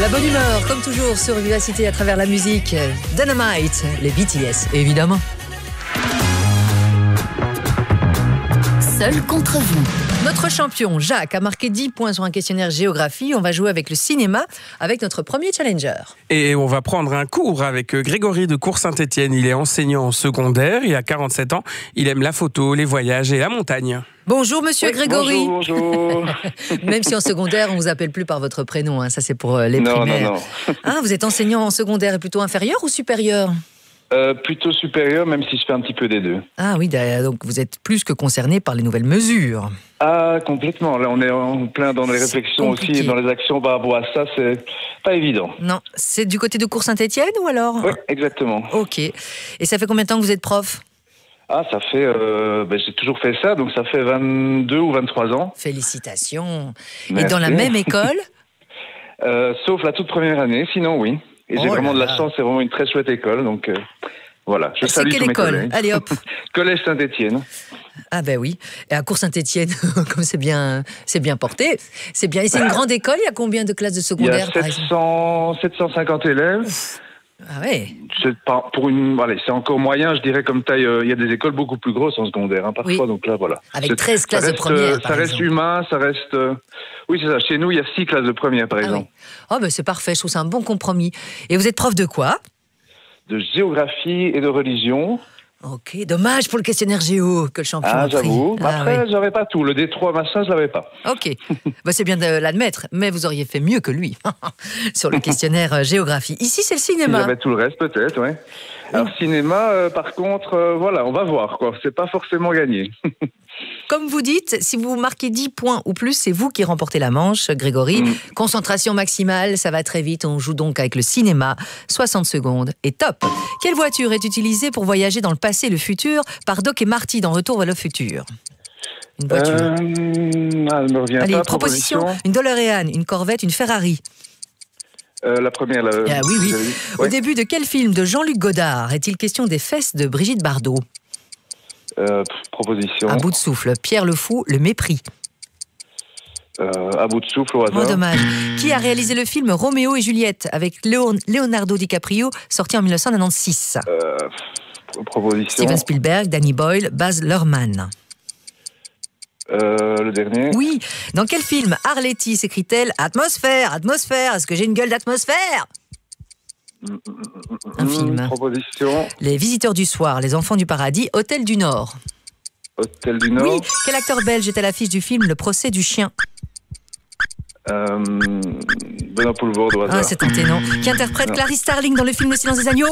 La bonne humeur, comme toujours, sur Vivacité à travers la musique. Dynamite, les BTS, évidemment. Seul contre vous. Notre champion, Jacques, a marqué 10 points sur un questionnaire géographie. On va jouer avec le cinéma, avec notre premier challenger. Et on va prendre un cours avec Grégory de Cours-Saint-Étienne. Il est enseignant en secondaire, il a 47 ans. Il aime la photo, les voyages et la montagne. Bonjour Monsieur Grégory. Bonjour. Même si en secondaire, on ne vous appelle plus par votre prénom. Hein. Ça, c'est pour les primaires. Non. Ah, vous êtes enseignant en secondaire et plutôt inférieur ou supérieur ? Plutôt supérieur, même si je fais un petit peu des deux. Ah oui, donc vous êtes plus que concerné par les nouvelles mesures. Ah, complètement. Là, on est en plein dans les réflexions aussi et dans les actions par rapport à ça. C'est pas évident. Non, c'est du côté de Cours-Saint-Étienne ou alors ? Oui, exactement. Ok. Et ça fait combien de temps que vous êtes prof ? Ah, ça fait... j'ai toujours fait ça, donc ça fait 22 ou 23 ans. Félicitations. Merci. Et dans la même école ? Sauf la toute première année, sinon oui. Et j'ai vraiment de la chance, c'est vraiment une très chouette école, donc voilà. Je salue c'est quelle tous mes école ? collègues. Allez hop. Collège Saint-Étienne. Ah ben oui. Et à Cours-Saint-Étienne, comme c'est bien porté, c'est bien. Et c'est une grande école, il y a combien de classes de secondaire Il y a 750 élèves. Ah ouais. C'est pas c'est encore moyen, je dirais, comme taille. Il y a des écoles beaucoup plus grosses en secondaire, parfois. Oui. Donc là, voilà. Avec 13 classes de première, par ça reste exemple. humain, ça reste. Oui, c'est ça. Chez nous, il y a 6 classes de première, par exemple. Oui. Oh ben c'est parfait. Je trouve ça un bon compromis. Et vous êtes prof de quoi ? De géographie et de religion. Ok. Dommage pour le questionnaire géo que le champion a Ah, pris. j'avoue. Après, oui. j'avais pas tout. Le D3 machin, je l'avais pas. Ok, c'est bien de l'admettre, mais vous auriez fait mieux que lui sur le questionnaire géographie. Ici, c'est le cinéma. J'avais tout le reste, peut-être, ouais. Alors, cinéma, par contre, voilà, on va voir, quoi. C'est pas forcément gagné. Comme vous dites, si vous marquez 10 points ou plus, c'est vous qui remportez la manche, Grégory. Concentration maximale, ça va très vite. On joue donc avec le cinéma. 60 secondes et top. Quelle voiture est utilisée pour voyager dans le passé et le futur par Doc et Marty dans Retour vers le futur ? Une voiture. Elle me revient Allez, pas. proposition. Une DeLorean, une Corvette, une Ferrari. La première, Ah oui. Ouais. Au début de quel film de Jean-Luc Godard est-il question des fesses de Brigitte Bardot ? Proposition. À bout de souffle. Pierre le Fou, Le Mépris. À bout de souffle, au hasard. Oh, dommage. Qui a réalisé le film Roméo et Juliette avec Leonardo DiCaprio, sorti en 1996 ? Proposition. Steven Spielberg, Danny Boyle, Baz Luhrmann. Le dernier. Oui. Dans quel film Arletty s'écrit-elle Atmosphère, atmosphère, est-ce que j'ai une gueule d'atmosphère ? Un film. Proposition. Les Visiteurs du Soir, Les Enfants du Paradis, Hôtel du Nord. Hôtel du Nord. Oui. Quel acteur belge est à l'affiche du film Le Procès du chien ? Benoît Poelvoorde, au hasard. Ah, c'est tenté, non. Qui interprète Non. Clarice Starling dans le film Le Silence des agneaux ?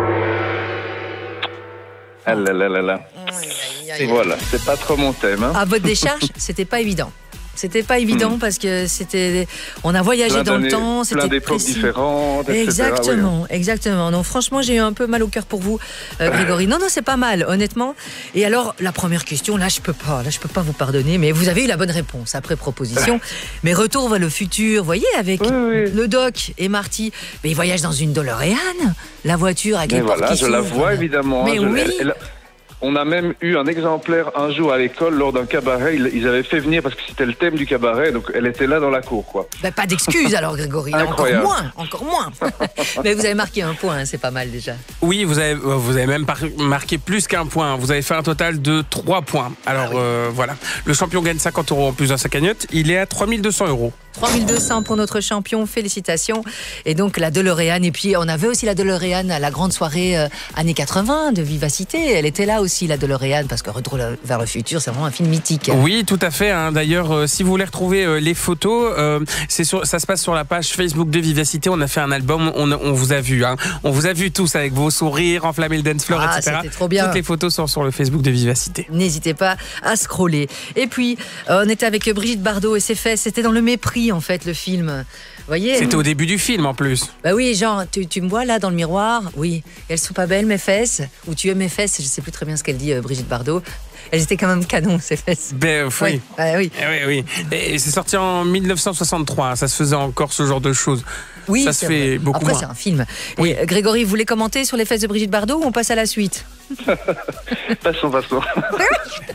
Ah là là là là. Voilà, c'est pas trop mon thème. Hein. À votre décharge, c'était pas évident. C'était pas évident parce que on a voyagé dans le temps, plein c'était d'époques précis. différentes, etc. Exactement, exactement. Donc franchement, j'ai eu un peu mal au cœur pour vous, Grégory. Non, c'est pas mal, honnêtement. Et alors, la première question, là, je peux pas vous pardonner, mais vous avez eu la bonne réponse après proposition. Mais Retour vers le futur, vous voyez, avec le Doc et Marty, mais ils voyagent dans une DeLorean, la voiture avec les portes qui je la s'ouvrent. vois évidemment. Mais oui. On a même eu un exemplaire un jour à l'école lors d'un cabaret. Ils avaient fait venir parce que c'était le thème du cabaret, donc elle était là dans la cour, quoi. Ben, pas d'excuses alors, Grégory. Là, Incroyable. encore moins. Mais vous avez marqué un point, hein, c'est pas mal déjà. Oui, vous avez même marqué plus qu'un point. Vous avez fait un total de 3 points. Alors voilà, le champion gagne 50 € en plus dans sa cagnotte. Il est à 3200 €. 3200 pour notre champion, félicitations. Et donc la DeLorean, et puis on avait aussi la DeLorean à la grande soirée années 80 de Vivacité. Elle était là aussi, la DeLorean, parce que Retour vers le futur, c'est vraiment un film mythique. Oui, tout à fait. Hein. D'ailleurs, si vous voulez retrouver les photos, ça se passe sur la page Facebook de Vivacité. On a fait un album, on vous a vu. Hein. On vous a vu tous avec vos sourires, enflammer le dance floor, etc. C'était trop bien. Toutes les photos sont sur le Facebook de Vivacité. N'hésitez pas à scroller. Et puis, on était avec Brigitte Bardot et ses fesses. C'était dans Le Mépris, en fait, le film. Vous voyez ? C'était au début du film, en plus. Bah oui, genre, tu me vois là dans le miroir ? Oui. Elles sont pas belles, mes fesses ? Ou tu aimes mes fesses ? Je sais plus très bien ce qu'elle dit, Brigitte Bardot. Elles étaient quand même canon, ces fesses. Ben oui. Oui. Oui. Et c'est sorti en 1963. Ça se faisait encore ce genre de choses. Oui, ça se fait beaucoup Après, moins. c'est un film. Oui. Et Grégory, vous voulez commenter sur les fesses de Brigitte Bardot ou on passe à la suite ? Passons.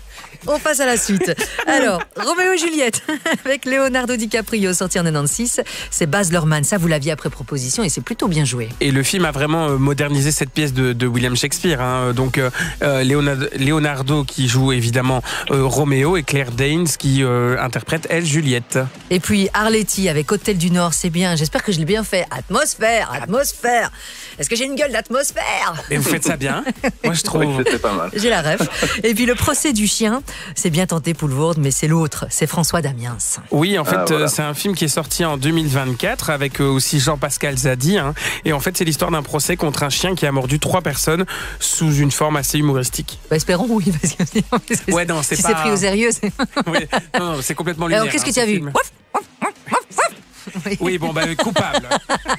On passe à la suite. Alors, Roméo et Juliette, avec Leonardo DiCaprio, sorti en 96. C'est Baz Luhrmann, ça vous l'aviez après proposition et c'est plutôt bien joué. Et le film a vraiment modernisé cette pièce de William Shakespeare. Hein. Donc Leonardo qui joue évidemment Roméo et Claire Danes qui interprète, elle, Juliette. Et puis Arletty avec Hôtel du Nord, c'est bien. J'espère que je l'ai bien fait. Atmosphère. Est-ce que j'ai une gueule d'atmosphère? Et vous faites ça bien. Moi, je trouve. Oui, c'était pas mal. J'ai la ref. Et puis Le procès du chien, c'est bien tenté Poulvourde, mais c'est l'autre, c'est François Damiens. Oui, en fait, voilà. c'est un film qui est sorti en 2024 avec aussi Jean-Pascal Zadi. Hein. Et en fait, c'est l'histoire d'un procès contre un chien qui a mordu 3 personnes sous une forme assez humoristique. Bah, espérons, oui. Parce que Ouais, non, c'est si pas. c'est pris au sérieux, c'est. Oui, non, c'est complètement lunaire. Alors, qu'est-ce que tu as ce vu? film. Oui, bon, coupable.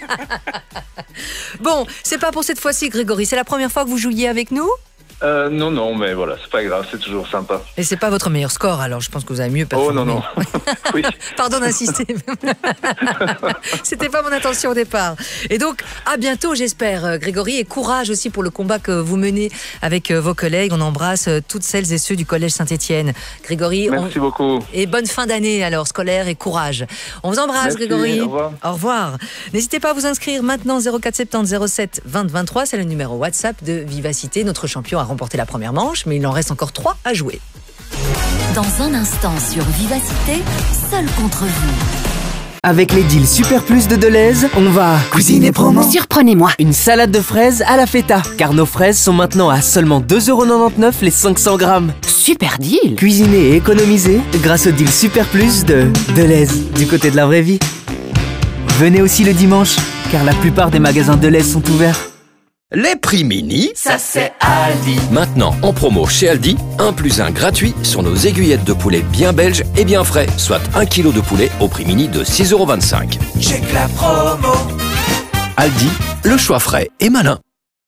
Bon, c'est pas pour cette fois-ci, Grégory. C'est la première fois que vous jouiez avec nous? Non, mais voilà, c'est pas grave, c'est toujours sympa. Et c'est pas votre meilleur score, alors je pense que vous avez mieux performé. Oh non. Oui. Pardon d'insister. C'était pas mon intention au départ. Et donc, à bientôt, j'espère, Grégory. Et courage aussi pour le combat que vous menez avec vos collègues. On embrasse toutes celles et ceux du Collège Saint-Étienne. Grégory, Merci beaucoup. et bonne fin d'année alors scolaire et courage. On vous embrasse. Merci, Grégory. au revoir. Au revoir. N'hésitez pas à vous inscrire maintenant 0470 07 20 23. C'est le numéro WhatsApp de Vivacité. Notre champion a remporté la première manche, mais il en reste encore 3 à jouer. Dans un instant sur Vivacité, seul contre vous. Avec les deals Super Plus de Deleuze, on va cuisiner promo. Surprenez-moi. Une salade de fraises à la feta, car nos fraises sont maintenant à seulement 2,99€ les 500 grammes. Super deal. Cuisiner et économiser grâce au deal Super Plus de Deleuze, du côté de la vraie vie. Venez aussi le dimanche, car la plupart des magasins Deleuze sont ouverts. Les prix mini, Ça c'est Aldi. maintenant en promo chez Aldi, 1 + 1 gratuit sur nos aiguillettes de poulet bien belges et bien frais, soit 1 kg de poulet au prix mini de 6,25€. Check la promo. Aldi, le choix frais et malin.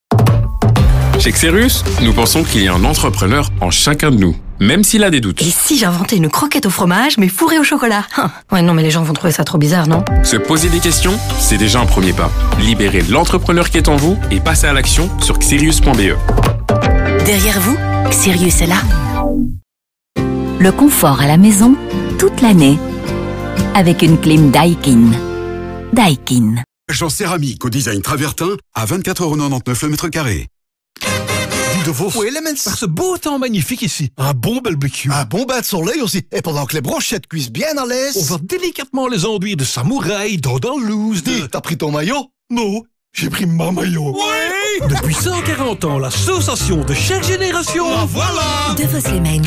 Chez Xerus, nous pensons qu'il y a un entrepreneur en chacun de nous, même s'il a des doutes. Et si j'inventais une croquette au fromage, mais fourrée au chocolat? Ouais, non, mais les gens vont trouver ça trop bizarre, non? Se poser des questions, c'est déjà un premier pas. Libérez l'entrepreneur qui est en vous et passez à l'action sur xerius.be. Derrière vous, Sirius est là. Le confort à la maison, toute l'année. Avec une clim Daikin. Daikin. En céramique au design travertin à 24,99€ le mètre carré. De vos par ce beau temps magnifique ici. Un bon barbecue. Un bon bain de soleil aussi. Et pendant que les brochettes cuisent bien à l'aise, on va délicatement les enduire de samouraï, d'eau dans loose. T'as pris ton maillot? Non, j'ai pris ma maillot. Ouais. Depuis 140 ans, l'association de chaque génération. Voilà. De vos Slimane.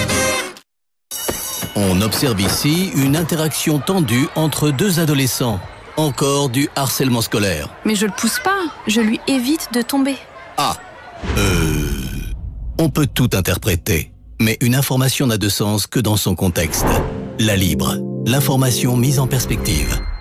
On observe ici une interaction tendue entre 2 adolescents. Encore du harcèlement scolaire. Mais je le pousse pas, je lui évite de tomber. Ah. On peut tout interpréter, mais une information n'a de sens que dans son contexte. La Libre, l'information mise en perspective.